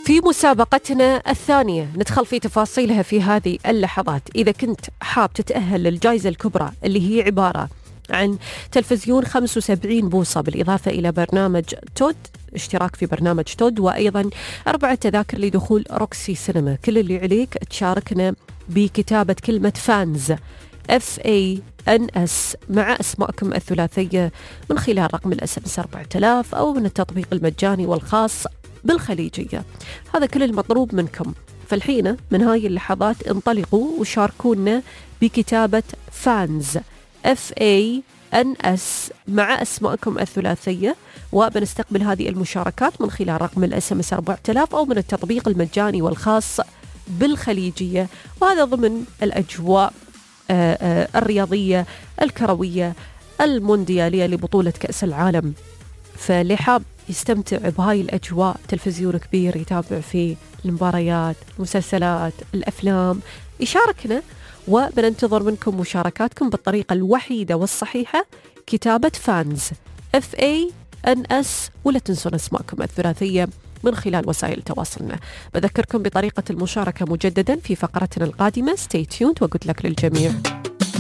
في مسابقتنا الثانية ندخل في تفاصيلها في هذه اللحظات. إذا كنت حاب تتأهل للجائزة الكبرى اللي هي عبارة عن تلفزيون 75 بوصة بالإضافة إلى برنامج تود، اشتراك في برنامج تود، وأيضا 4 تذاكر لدخول روكسي سينما، كل اللي عليك تشاركنا بكتابة كلمة فانز FANS مع أسماءكم الثلاثية من خلال رقم الSMS 4000 أو من التطبيق المجاني والخاص بالخليجية. هذا كل المطلوب منكم. فالحين من هاي اللحظات انطلقوا وشاركونا بكتابة فانز FANS مع أسماءكم الثلاثية، وبنستقبل هذه المشاركات من خلال رقم الSMS 4000 أو من التطبيق المجاني والخاص بالخليجية، وهذا ضمن الأجواء الرياضية الكروية المونديالية لبطولة كأس العالم. فاللي حاب يستمتع بهاي الأجواء، تلفزيون كبير يتابع فيه المباريات، المسلسلات، الأفلام، يشاركنا، وبننتظر منكم مشاركاتكم بالطريقة الوحيدة والصحيحة، كتابة فانز FANS، ولا تنسون اسماءكم الثلاثية من خلال وسائل تواصلنا. بذكركم بطريقة المشاركة مجددا في فقرتنا القادمة. Stay tuned وgood luck للجميع.